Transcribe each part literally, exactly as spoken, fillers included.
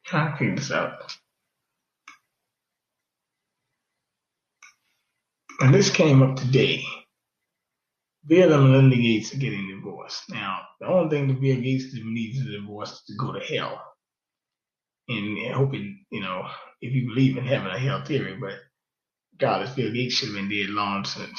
Trying to figure this out. And this came up today. Bill and Melinda Gates are getting divorced. Now, the only thing that Bill Gates needs is a divorce is to go to hell. And, and hoping, you know, if you believe in heaven or hell theory, but God, Bill Gates should have been dead long since.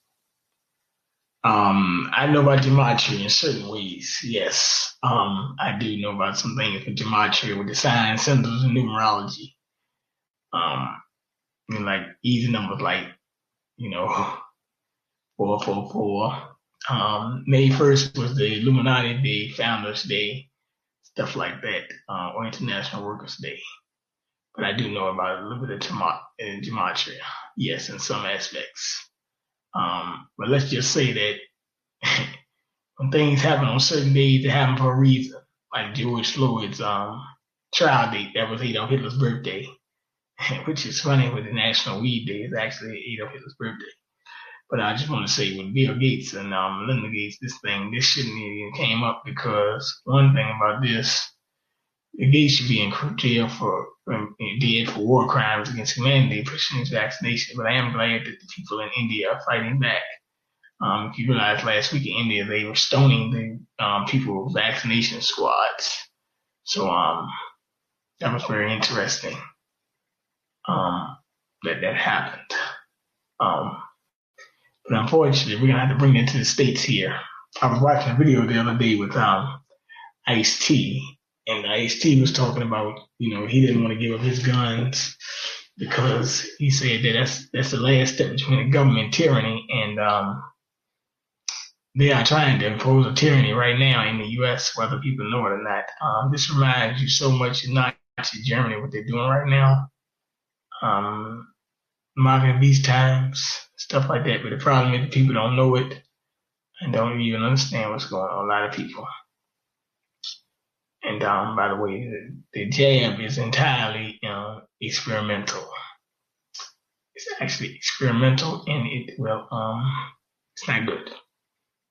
Um, I know about gematria in certain ways. Yes, um, I do know about some things with gematria, with the signs, symbols, and numerology. Um, and like easy numbers, like you know, four four four. Um, May first was the Illuminati Day, Founders Day, stuff like that, uh, or International Workers Day. But I do know about a little bit of gematria, yes, in some aspects. Um, but let's just say that when things happen on certain days, they happen for a reason. Like George Floyd's um, trial date, that was Adolf Hitler's birthday, which is funny with the National Weed Day, it's actually Adolf Hitler's birthday. But I just want to say with Bill Gates and um, Melinda Gates, this thing, this shouldn't even came up because one thing about this, the Gates should be in jail for um, dead for war crimes against humanity, pushing this vaccination. But I am glad that the people in India are fighting back. Um, if you realize last week in India, they were stoning the um, people with vaccination squads. So um, that was very interesting um, that that happened. Um, but unfortunately, we're going to have to bring it to the States here. I was watching a video the other day with um, Ice-T, and Ice-T was talking about, you know, he didn't want to give up his guns because he said that that's, that's the last step between the government tyranny and um, they are trying to impose a tyranny right now in the U S, whether people know it or not. Um, this reminds you so much of Nazi Germany, what they're doing right now. Um, marking these times, stuff like that. But the problem is the people don't know it and don't even understand what's going on. A lot of people. And um, by the way, the, the jab is entirely you know, experimental. It's actually experimental, and it well, um, it's not good.